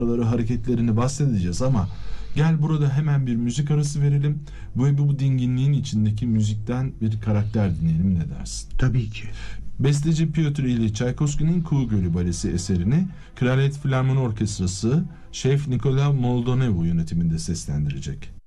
hareketlerini bahsedeceğiz ama gel burada hemen bir müzik arası verelim ve bu dinginliğin içindeki müzikten bir karakter dinleyelim, ne dersin? Tabii ki. Besteci Piotr İlyich Çaykovski'nin Kuğu Gölü Balesi eserini Kraliyet Filarmoni Orkestrası Şef Nikola Moldonevu yönetiminde seslendirecek.